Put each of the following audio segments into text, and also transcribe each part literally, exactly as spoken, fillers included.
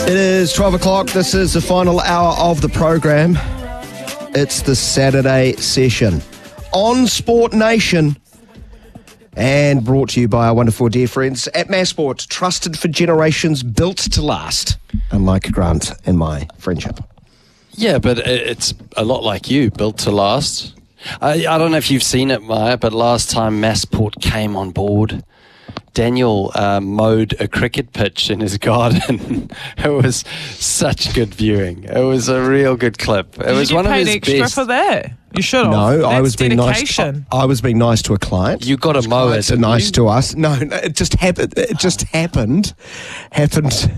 It is twelve o'clock. This is the final hour of the program. It's the Saturday session on Sport Nation and brought to you by our wonderful dear friends at Massport, trusted for generations, built to last, unlike Grant and my friendship. Yeah, but it's a lot like you, built to last. I, I don't know if you've seen it, Maya, but last time Massport came on board, Daniel uh, mowed a cricket pitch in his garden. It was such good viewing. It was a real good clip. It Did was you one get of paid his extra best. for that? You should have. No, That's I was being nice. dedication. I, I was being nice to a client. You got to mow it. Clients are nice to us. No, no, it just happened. It just happened. Happened.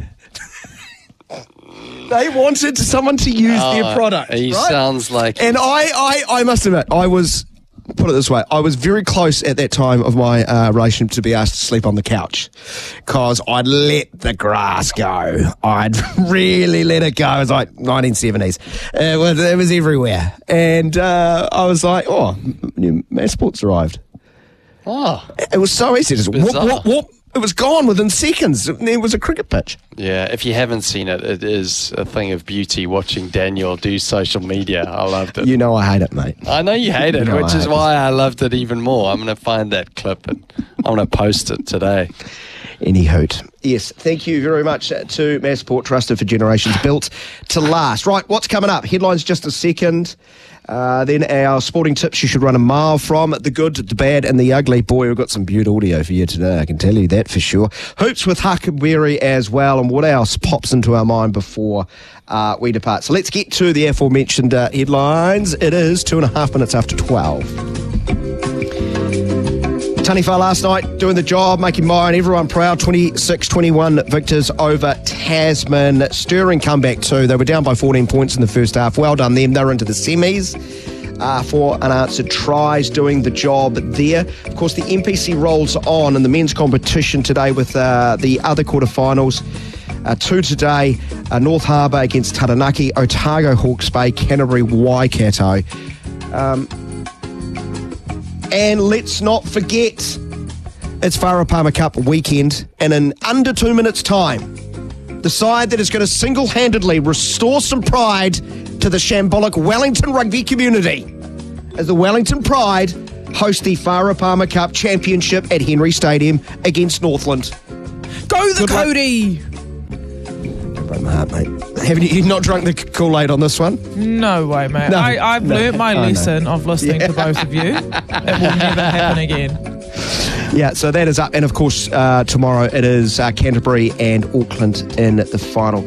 They wanted someone to use Oh, their product. He right? sounds like. And I, I, I must admit, I was, put it this way, I was very close at that time of my uh, relationship to be asked to sleep on the couch because I'd let the grass go. I'd really let it go. It was like nineteen seventies. It was, it was everywhere. And uh, I was like, oh, new Massport's arrived. Oh, It was so easy. Just whoop, Bizarre. whoop, whoop. It was gone within seconds. It was a cricket pitch. yeah. If you haven't seen it, it is a thing of beauty watching Daniel do social media. I loved it. You know I hate it, mate. I know you hate it, No, which I is hate why I loved it even more. I'm going to find that clip and I'm going to post it today. Any hoot. Yes, thank you very much to Massport, trusted for generations, built to last. Right, what's coming up? Headlines just a second. Uh, then our sporting tips you should run a mile from. The good, the bad and the ugly. Boy, we've got some beaut audio for you today, I can tell you that for sure. Hoops with Huckleberry as well. And what else pops into our mind before uh, we depart? So let's get to the aforementioned uh, headlines. It is two and a half minutes after twelve. Taniwha last night doing the job, making mine, everyone proud. twenty-six twenty-one victors over Tasman. Stirring comeback too. They were down by fourteen points in the first half. Well done them. They were into the semis uh, for unanswered tries, doing the job there. Of course, the N P C rolls on in the men's competition today with uh, the other quarterfinals. Uh, two today, uh, North Harbour against Taranaki, Otago Hawke's Bay, Canterbury Waikato. Um... And let's not forget, it's Farah Palmer Cup weekend, and in under two minutes' time, the side that is going to single-handedly restore some pride to the shambolic Wellington rugby community, as the Wellington Pride host the Farah Palmer Cup Championship at Henry Stadium against Northland. Go the Good luck. Cody! Don't break my heart, mate. Haven't you you've not drunk the Kool-Aid on this one? No way, mate. No, I, I've no, learnt my I know. lesson of listening Yeah. to both of you. It will never happen again. Yeah, so that is up. And, of course, uh, tomorrow it is uh, Canterbury and Auckland in the final